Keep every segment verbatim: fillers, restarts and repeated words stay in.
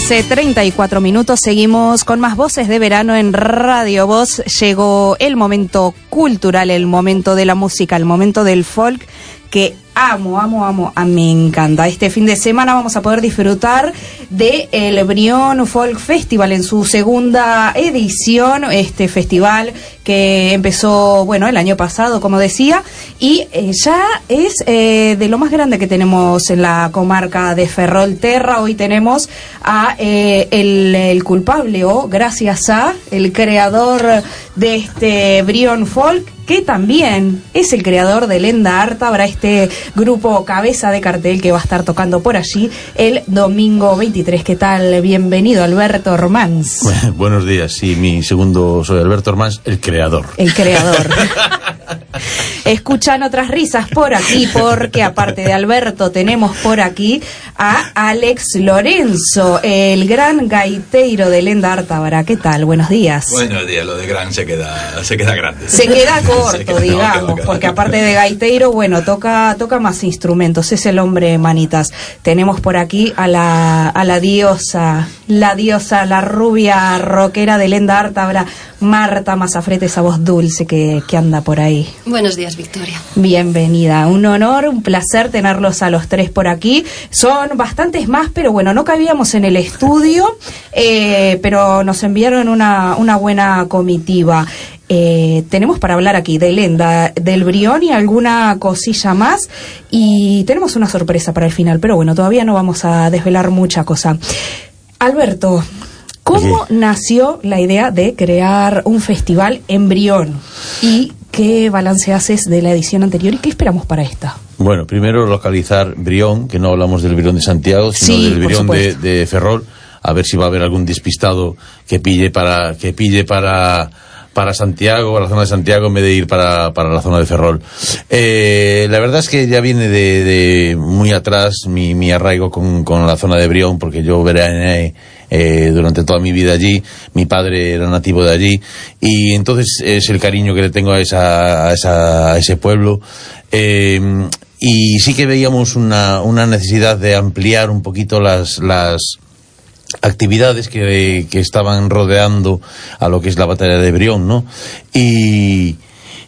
quince treinta y cuatro minutos. Seguimos con más voces de verano en Radio Voz. Llegó el momento cultural, el momento de la música, el momento del folk, que amo, amo, amo, a me encanta. Este fin de semana vamos a poder disfrutar de el Brión Folk Festival en su segunda edición, este festival que empezó, bueno, el año pasado, como decía, y eh, ya es eh, de lo más grande que tenemos en la comarca de Ferrolterra. Hoy tenemos a eh, el, el culpable, o gracias a el creador de este Brión Folk, que también es el creador de Lenda Harta. Habrá este grupo cabeza de cartel que va a estar tocando por allí el domingo veintitrés. ¿Qué tal? Bienvenido, Alberto Ormans. Bueno, buenos días, sí, mi segundo, soy Alberto Ormans, el creador. El creador. Escuchan otras risas por aquí, porque aparte de Alberto tenemos por aquí a Alex Lorenzo, el gran gaiteiro de Lenda Harta. ¿Qué tal? Buenos días. Buenos días, lo de gran se queda, se queda grande. Se queda corto, se queda, digamos, no, queda, queda. Porque aparte de gaiteiro, bueno, toca, toca más instrumentos, es el hombre manitas. Tenemos por aquí a la, a la diosa, la diosa, la rubia rockera de Lenda Harta, Marta Mazafrete, esa voz dulce que, que anda por ahí. Buenos días, Victoria. Bienvenida, un honor, un placer tenerlos a los tres por aquí. Son bastantes más, pero bueno, no cabíamos en el estudio, eh, pero nos enviaron una, una buena comitiva. Eh, tenemos para hablar aquí de Lenda, del Brión y alguna cosilla más, y tenemos una sorpresa para el final, pero bueno, todavía no vamos a desvelar mucha cosa. Alberto, ¿cómo sí. nació la idea de crear un festival en Brión? ¿Y qué balance haces de la edición anterior y qué esperamos para esta? Bueno, primero localizar Brión, que no hablamos del Brión de Santiago, sino sí, del Brión de, de Ferrol, a ver si va a haber algún despistado que pille para que pille para para Santiago, para la zona de Santiago, en vez de ir para, para la zona de Ferrol. Eh, la verdad es que ya viene de, de muy atrás mi, mi arraigo con, con la zona de Brión, porque yo veraneé eh, durante toda mi vida allí, mi padre era nativo de allí, y entonces es el cariño que le tengo a, esa, a, esa, a ese pueblo. Eh, y sí que veíamos una, una necesidad de ampliar un poquito las... las actividades que, que estaban rodeando a lo que es la batalla de Brión, ¿no? Y,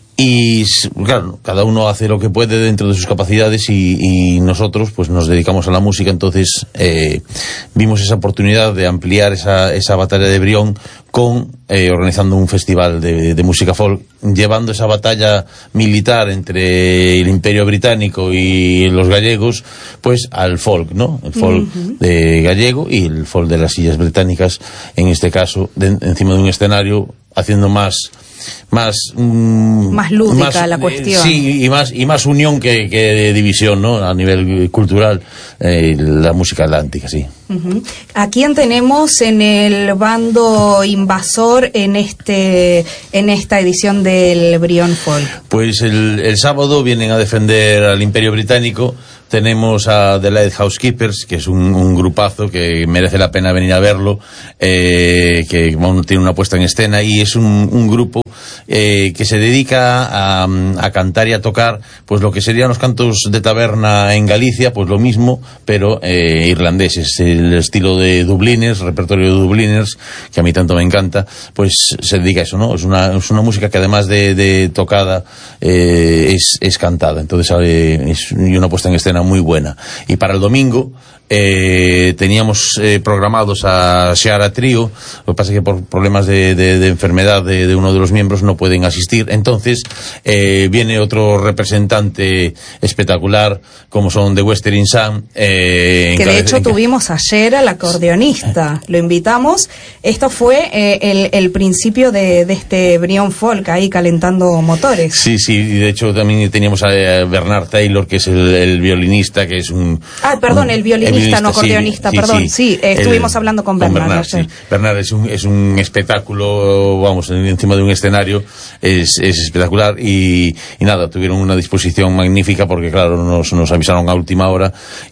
y claro, cada uno hace lo que puede dentro de sus capacidades y, y nosotros pues nos dedicamos a la música, entonces eh, vimos esa oportunidad de ampliar esa, esa batalla de Brión con eh, organizando un festival de, de música folk, llevando esa batalla militar entre el Imperio Británico y los gallegos pues al folk, ¿no? El folk uh-huh. de gallego y el folk de las Islas Británicas, en este caso de, encima de un escenario, haciendo más más mmm, más lúdica más, la cuestión. Eh, sí, y más y más unión que, que división, ¿no? A nivel cultural, eh, la música atlántica, sí. Uh-huh. ¿A quién tenemos en el bando invasor en este en esta edición del Brión Folk? Pues el, el sábado vienen a defender al Imperio Británico. Tenemos a The Lighthouse Keepers, que es un, un grupazo que merece la pena venir a verlo, eh, que bueno, tiene una puesta en escena, y es un, un grupo eh, que se dedica a, a cantar y a tocar pues lo que serían los cantos de taberna en Galicia, pues lo mismo, pero eh, irlandeses, el estilo de Dubliners, repertorio de Dubliners, que a mí tanto me encanta, pues se dedica a eso, ¿no? Es una, es una música que además de, de tocada eh, es, es cantada, entonces eh, es y una puesta en escena muy buena. Y para el domingo eh, teníamos eh, programados a Seara Trío, lo que pasa es que por problemas de, de, de enfermedad de, de uno de los miembros no pueden asistir, entonces eh, viene otro representante espectacular como son The Western Sun, eh, que de hecho tuvimos ayer al acordeonista, lo invitamos. Esto fue eh, el, el principio de, de este Brión Folk ahí calentando motores. Sí, sí, y de hecho también teníamos a Bernard Taylor, que es el, el violinista, que es un... Ah, perdón, un, el violinista, el violinista no acordeonista, sí, perdón, sí, sí, sí estuvimos el, hablando con Bernard. Con Bernard, sí. Bernard es un, es un espectáculo, vamos, encima de un escenario, es, es espectacular, y, y nada, tuvieron una disposición magnífica, porque claro, nos, nos avisaron a última hora,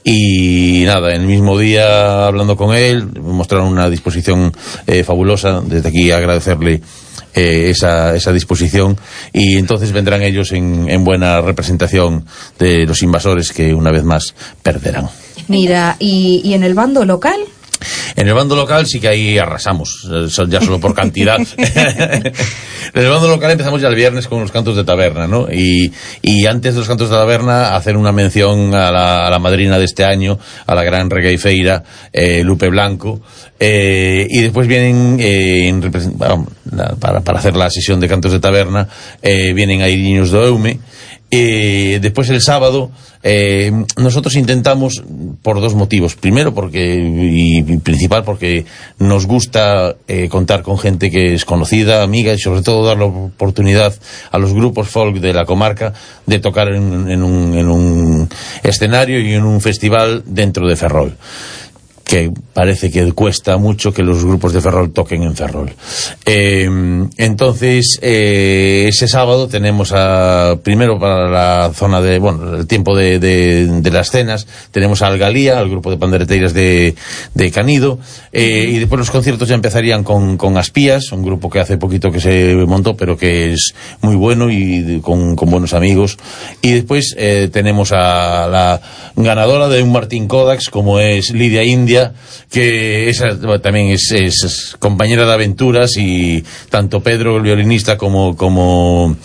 y nada, en el mismo día, hablando con él, mostraron una disposición eh, fabulosa. Desde aquí agradecerle Eh, esa, esa disposición, y entonces vendrán ellos en, en buena representación de los invasores, que una vez más perderán. Mira, ¿y, y en el bando local? En el bando local sí que ahí arrasamos, ya solo por cantidad. En el bando local empezamos ya el viernes con los cantos de taberna, ¿no? Y, y antes de los cantos de taberna, hacer una mención a la, a la madrina de este año, a la gran regueifeira, eh, Lupe Blanco. Eh, y después vienen, eh, en, bueno, para, para hacer la sesión de cantos de taberna, eh, vienen ahí niños do Eume. Eh, después el sábado eh, nosotros intentamos por dos motivos. Primero porque, y, y principal porque nos gusta eh, contar con gente que es conocida, amiga, y sobre todo dar la oportunidad a los grupos folk de la comarca de tocar en, en, un, en un escenario y en un festival dentro de Ferrol, que parece que cuesta mucho que los grupos de Ferrol toquen en Ferrol. Eh, entonces, eh, ese sábado tenemos a, primero para la zona de, bueno, el tiempo de, de, de las cenas, tenemos a Algalía, al grupo de pandereteiras de, de Canido, eh, y después los conciertos ya empezarían con, con Aspías, un grupo que hace poquito que se montó, pero que es muy bueno y de, con, con buenos amigos. Y después eh, tenemos a la ganadora de un Martín Kodaks, como es Lidia India, que esa también es, es, es compañera de aventuras, y tanto Pedro, el violinista, como, como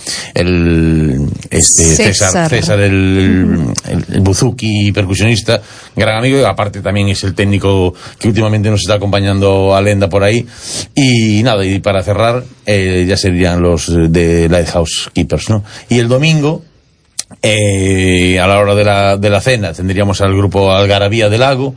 el este, César, César, César el, el, el buzuki percusionista, gran amigo, y aparte también es el técnico que últimamente nos está acompañando a Lenda por ahí. Y nada, y para cerrar eh, ya serían los de Lighthouse Keepers, ¿no? Y el domingo, Eh, a la hora de la, de la cena, tendríamos al grupo Algarabía del Lago,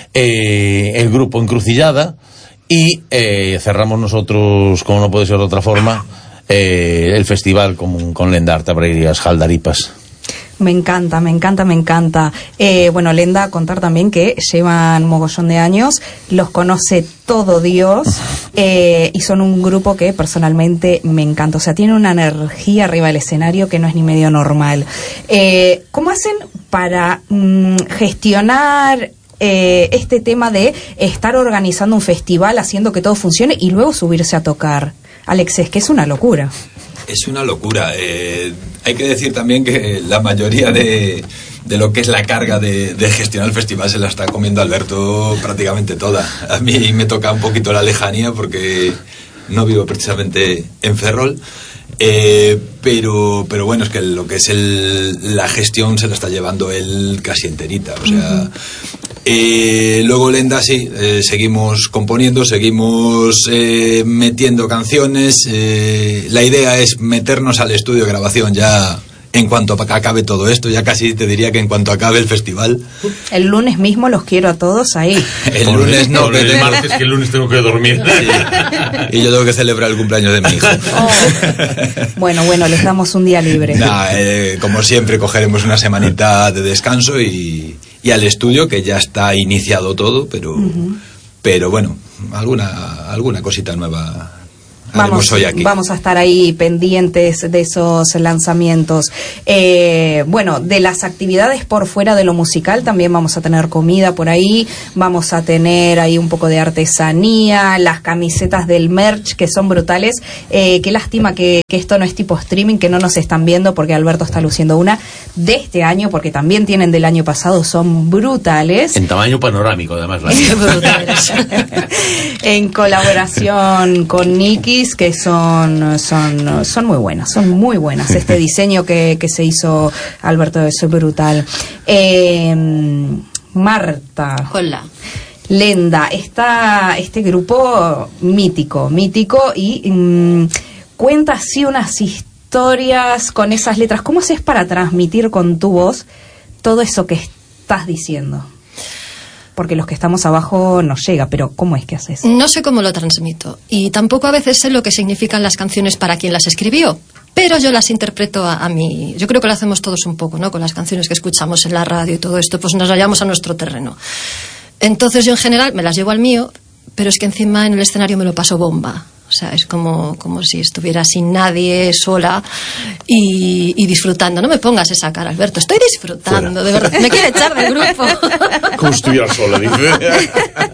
eh, el grupo Encrucillada, y eh, cerramos nosotros, como no puede ser de otra forma, eh, el festival con, con Lenda Artabreiras Jaldaripas. Me encanta, me encanta, me encanta. Eh, bueno, Lenda, contar también que llevan mogollón de años, los conoce todo Dios, eh, y son un grupo que personalmente me encanta. O sea, tiene una energía arriba del escenario que no es ni medio normal. Eh, ¿Cómo hacen para mmm, gestionar eh, este tema de estar organizando un festival, haciendo que todo funcione y luego subirse a tocar? Alex, es que es una locura. Es una locura. Eh, hay que decir también que la mayoría de, de lo que es la carga de, de gestionar el festival se la está comiendo Alberto prácticamente toda. A mí me toca un poquito la lejanía porque no vivo precisamente en Ferrol. Eh, pero pero bueno, es que lo que es el, la gestión se la está llevando él casi enterita. O sea, uh-huh. eh, luego Lenda sí, eh, seguimos componiendo, seguimos eh, metiendo canciones. Eh, la idea es meternos al estudio de grabación ya en cuanto acabe todo esto, ya casi te diría que en cuanto acabe el festival. El lunes mismo los quiero a todos ahí. El por lunes no, que el martes, que el lunes tengo que dormir. Sí. Y yo tengo que celebrar el cumpleaños de mi hijo. Oh. Bueno, bueno, les damos un día libre. Nah, eh, como siempre cogeremos una semanita de descanso y, y al estudio, que ya está iniciado todo, pero uh-huh. pero bueno, alguna alguna cosita nueva. Vamos, hoy aquí. Vamos a estar ahí pendientes de esos lanzamientos. Eh, bueno, de las actividades por fuera de lo musical también vamos a tener comida por ahí, vamos a tener ahí un poco de artesanía, las camisetas del merch que son brutales. Eh, qué lástima que, que esto no es tipo streaming, que no nos están viendo, porque Alberto está luciendo una de este año, porque también tienen del año pasado, son brutales. En tamaño panorámico, además. Brutales. En colaboración con Nikki, que son son son muy buenas, son muy buenas. Este diseño que, que se hizo Alberto es brutal. Eh, Marta. Hola. Lenda, está este grupo mítico, mítico y mmm, cuenta así unas historias con esas letras. ¿Cómo haces para transmitir con tu voz todo eso que estás diciendo? Porque los que estamos abajo nos llega, pero ¿cómo es que haces? No sé cómo lo transmito, y tampoco a veces sé lo que significan las canciones para quien las escribió, pero yo las interpreto a, a mí. Yo creo que lo hacemos todos un poco, ¿no? Con las canciones que escuchamos en la radio y todo esto, pues nos hallamos a nuestro terreno. Entonces yo en general me las llevo al mío, pero es que encima en el escenario me lo paso bomba. O sea, es como, como si estuviera sin nadie, sola y, y disfrutando. No me pongas esa cara, Alberto, estoy disfrutando, fuera. De verdad, me quiere echar del grupo. Como si estuviera sola, dice.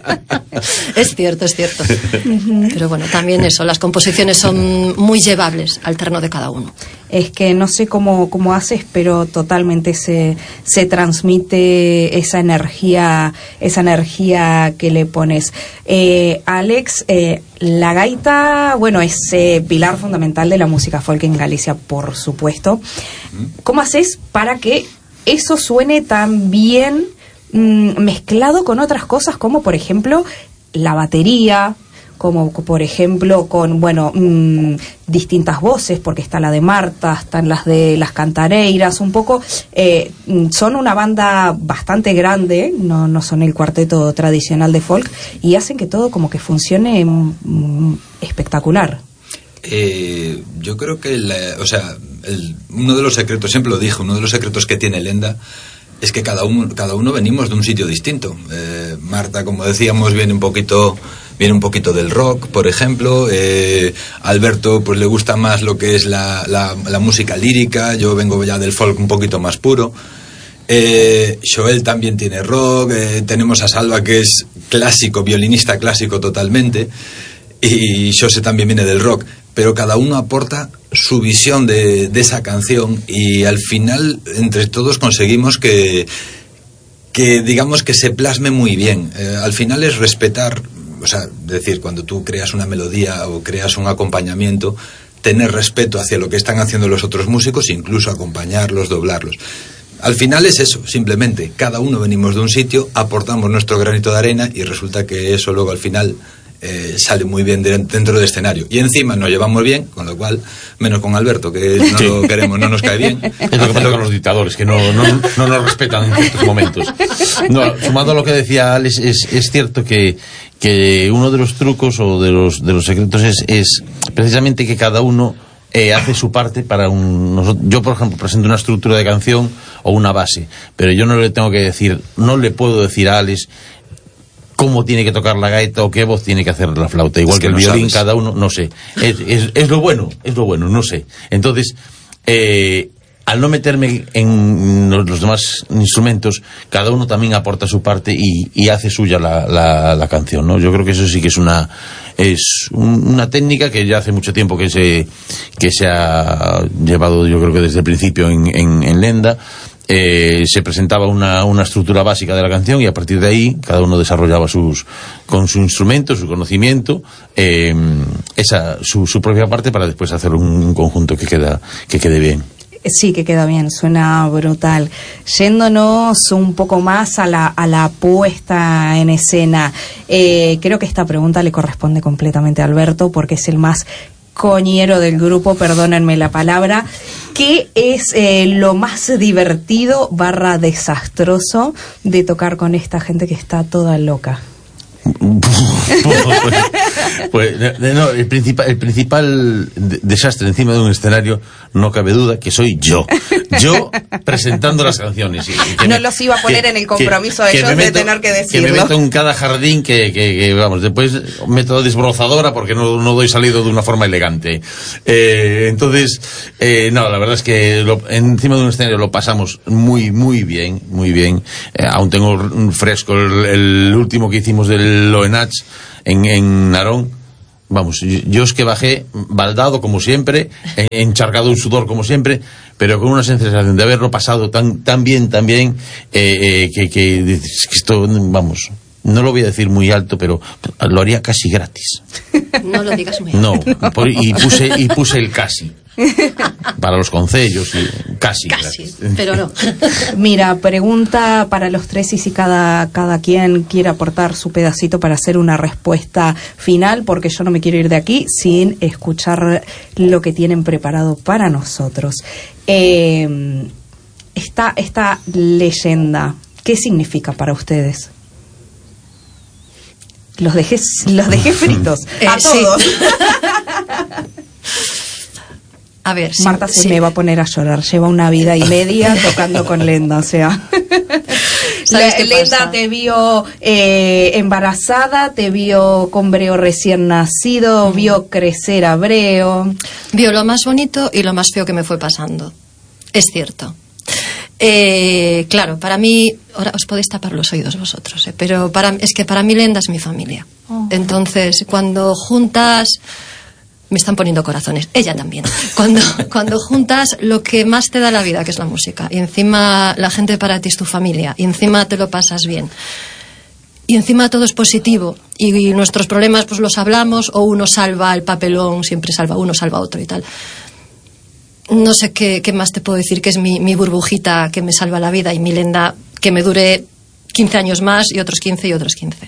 Es cierto, es cierto. Pero bueno, también eso, las composiciones son muy llevables al terreno de cada uno. Es que no sé cómo, cómo haces, pero totalmente se, se transmite esa energía, esa energía que le pones. Eh, Alex, eh, la gaita, bueno, es eh, pilar fundamental de la música folk en Galicia, por supuesto. ¿Cómo haces para que eso suene tan bien mmm, mezclado con otras cosas, como por ejemplo la batería, como por ejemplo con, bueno, mmm, distintas voces, porque está la de Marta, están las de las cantareiras, un poco, eh, son una banda bastante grande, no, no son el cuarteto tradicional de folk, y hacen que todo como que funcione mmm, espectacular. Eh, yo creo que, la, o sea, el, uno de los secretos, siempre lo dije, uno de los secretos que tiene Lenda es que cada uno, cada uno venimos de un sitio distinto. Eh, Marta, como decíamos, viene un poquito... Viene un poquito del rock, por ejemplo. Eh, Alberto, pues le gusta más lo que es la, la, la música lírica. Yo vengo ya del folk un poquito más puro. Eh, Joel también tiene rock. Eh, tenemos a Salva, que es clásico, violinista clásico totalmente. Y José también viene del rock. Pero cada uno aporta su visión de, de esa canción. Y al final, entre todos, conseguimos que, que digamos, que se plasme muy bien. Eh, al final es respetar... O sea, es decir, cuando tú creas una melodía o creas un acompañamiento, tener respeto hacia lo que están haciendo los otros músicos, incluso acompañarlos, doblarlos. Al final es eso, simplemente, cada uno venimos de un sitio, aportamos nuestro granito de arena y resulta que eso luego al final eh, sale muy bien de, dentro del escenario. Y encima nos llevamos bien, con lo cual, menos con Alberto, que no lo queremos, no nos cae bien. Es lo que pasa con los dictadores, que no, no, no nos respetan en ciertos momentos. No, sumando a lo que decía Alex, es, es cierto que que uno de los trucos o de los de los secretos es, es precisamente que cada uno eh, hace su parte para un... Nosotros, yo, por ejemplo, presento una estructura de canción o una base, pero yo no le tengo que decir, no le puedo decir a Alex cómo tiene que tocar la gaita o qué voz tiene que hacer la flauta, igual es que, que el no violín, sabes. Cada uno, no sé. Es, es, es lo bueno, es lo bueno, no sé. Entonces, eh, al no meterme en los demás instrumentos, cada uno también aporta su parte y, y hace suya la, la, la canción, ¿no? Yo creo que eso sí que es una es un, una técnica que ya hace mucho tiempo que se que se ha llevado, yo creo que desde el principio en, en, en Lenda. Eh, se presentaba una, una estructura básica de la canción y a partir de ahí cada uno desarrollaba sus con su instrumento, su conocimiento, eh, esa su, su propia parte para después hacer un, un conjunto que queda que quede bien. Sí, que queda bien, suena brutal. Yéndonos un poco más a la, a la puesta en escena, eh, creo que esta pregunta le corresponde completamente a Alberto porque es el más coñero del grupo, perdónenme la palabra. ¿Qué es eh, lo más divertido barra desastroso de tocar con esta gente que está toda loca? pues, pues no, el principal, el principal desastre encima de un escenario, no cabe duda que soy yo. Yo presentando las canciones. Y, y no me, los iba a poner que, en el compromiso que, de ellos meto, de tener que decirlo. Que me meto en cada jardín que, que, que vamos, después método desbrozadora porque no, no doy salido de una forma elegante. Eh, entonces, eh, no, la verdad es que lo, encima de un escenario lo pasamos muy, muy bien, muy bien. Eh, aún tengo fresco el, el último que hicimos del Loenach en, en Narón. Vamos, yo, yo es que bajé baldado como siempre, encharcado en sudor como siempre, pero con una sensación de haberlo pasado tan tan bien, tan bien, eh, eh, que, que, que esto, vamos, no lo voy a decir muy alto, pero lo haría casi gratis. No lo digas muy alto. No, por, y puse y puse el casi. Para los concellos, y casi. Casi, pero no. Mira, pregunta para los tres y si cada, cada quien quiere aportar su pedacito para hacer una respuesta final, porque yo no me quiero ir de aquí sin escuchar lo que tienen preparado para nosotros. Eh, esta, esta leyenda, ¿qué significa para ustedes? Los dejé, los dejé fritos, eh, a todos. Sí. A ver, Marta sí, se sí. me va a poner a llorar. Lleva una vida y media tocando con Lenda, o sea. ¿Sabes qué Lenda pasa? te vio eh, embarazada, te vio con Breo recién nacido, mm. vio crecer a Breo. Vio lo más bonito y lo más feo que me fue pasando. Es cierto. Eh, claro, para mí, ahora os podéis tapar los oídos vosotros, eh, pero para, es que para mí Lenda es mi familia. Oh. Entonces, cuando juntas, me están poniendo corazones, ella también. Cuando, cuando juntas lo que más te da la vida, que es la música, y encima la gente para ti es tu familia, y encima te lo pasas bien, y encima todo es positivo, y, y nuestros problemas pues los hablamos, o uno salva el papelón, siempre salva uno, salva otro y tal. No sé qué, qué más te puedo decir, que es mi, mi burbujita que me salva la vida, y mi Lenda que me dure quince años más y otros quince y otros quince.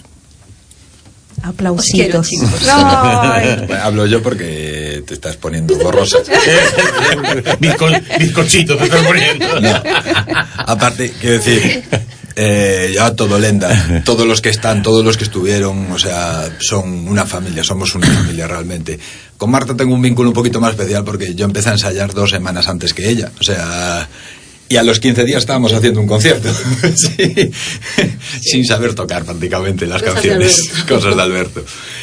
Aplausitos. Bueno, hablo yo porque te estás poniendo borrosa. Bizco, bizcochito te estás poniendo. No. Aparte, quiero decir, eh, ya todo Lenda, todos los que están, todos los que estuvieron, o sea, son una familia, somos una familia realmente. Con Marta tengo un vínculo un poquito más especial porque yo empecé a ensayar dos semanas antes que ella, o sea, y a los quince días estábamos haciendo un concierto, sí, sin saber tocar prácticamente las cosas canciones, de cosas de Alberto.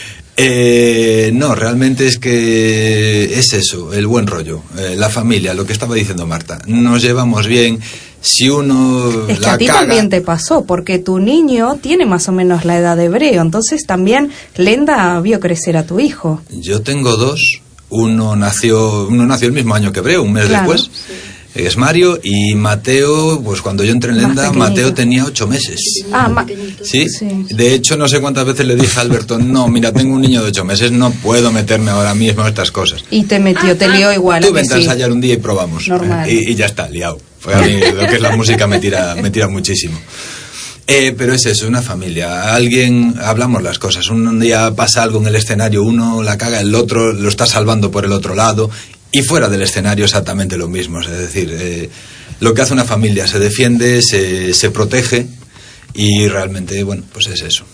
Eh, no, realmente es que es eso, el buen rollo, eh, la familia, lo que estaba diciendo Marta, nos llevamos bien. Si uno es que la a ti caga... también te pasó, porque tu niño tiene más o menos la edad de Breo, entonces también Lenda vio crecer a tu hijo. Yo tengo dos, uno nació uno nació el mismo año que Breo, un mes claro, después, sí. Es Mario, y Mateo, pues cuando yo entré en Lenda, Mateo tenía ocho meses. Ah, ma- ¿Sí? ¿Sí? De hecho, no sé cuántas veces le dije a Alberto, no, mira, tengo un niño de ocho meses, no puedo meterme ahora mismo en estas cosas. Y te metió, te lió igual. Tú vente a ensayar un día y probamos. Normal. Y, y ya está, liado. Pues a mí lo que es la música me tira, me tira muchísimo. Eh, pero es eso, una familia. Alguien, hablamos las cosas. Un día pasa algo en el escenario, uno la caga, el otro lo está salvando por el otro lado. Y fuera del escenario exactamente lo mismo. Es decir, eh, lo que hace una familia, se defiende, se, se protege, y realmente, bueno, pues es eso.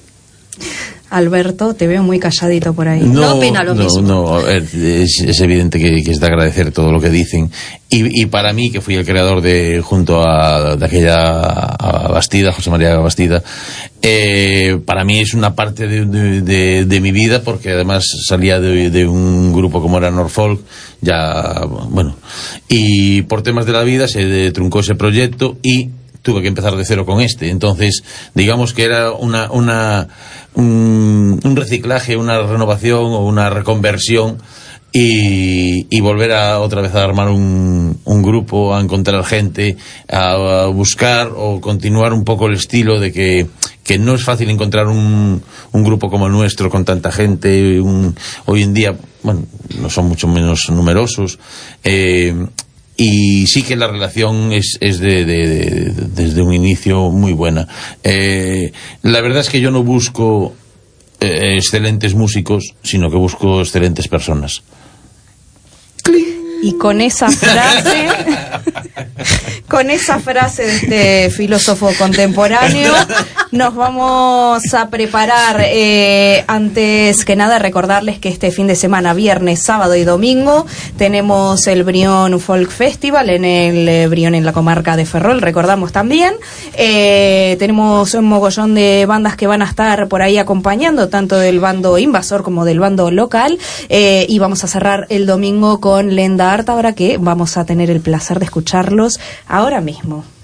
Alberto, te veo muy calladito por ahí. No, no opina lo no, mismo. No, a ver, es, es evidente que, que es de agradecer todo lo que dicen. Y, y para mí, que fui el creador de, junto a de aquella a Bastida, José María Bastida, eh, para mí es una parte de, de, de, de mi vida, porque además salía de, de un grupo como era Norfolk, ya, bueno, y por temas de la vida se truncó ese proyecto y tuve que empezar de cero con este. Entonces, digamos que era una, una un, un reciclaje, una renovación o una reconversión, y, y volver a otra vez a armar un, un grupo, a encontrar gente, a, a buscar o continuar un poco el estilo de que, que no es fácil encontrar un, un grupo como el nuestro con tanta gente. Un, hoy en día, bueno, no son mucho menos numerosos, eh, y sí que la relación es, es de, de, de, desde un inicio muy buena. Eh, la verdad es que yo no busco eh, excelentes músicos, sino que busco excelentes personas. Y con esa frase, con esa frase de este filósofo contemporáneo, nos vamos a preparar. Eh, antes que nada, recordarles que este fin de semana, viernes, sábado y domingo, tenemos el Brión Folk Festival en el eh, Brión, en la comarca de Ferrol, recordamos también. Eh, tenemos un mogollón de bandas que van a estar por ahí acompañando, tanto del bando invasor como del bando local. Eh, y vamos a cerrar el domingo con Lenda Ártabara, que vamos a tener el placer de escucharlos ahora mismo.